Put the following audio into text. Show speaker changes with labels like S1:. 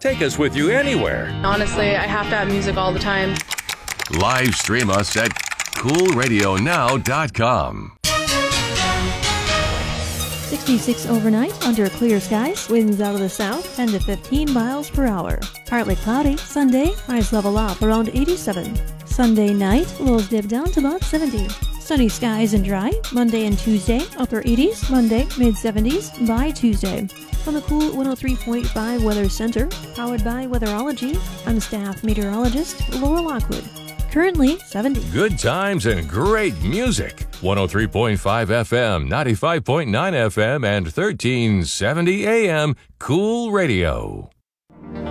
S1: Take us with you anywhere.
S2: Honestly, I have to have music all the time.
S3: Live stream us at coolradionow.com.
S4: 66 overnight under clear skies. Winds out of the south 10 to 15 miles per hour. Partly cloudy. Sunday, highs level off around 87. Sunday night, lows dip down to about 70. Sunny skies and dry. Monday and Tuesday, upper 80s. Monday, mid-70s by Tuesday. From the Cool 103.5 Weather Center, powered by Weatherology, I'm staff meteorologist Laura Lockwood. Currently 70.
S1: Good times and great music. 103.5 FM, 95.9 FM, and 1370 AM Cool Radio.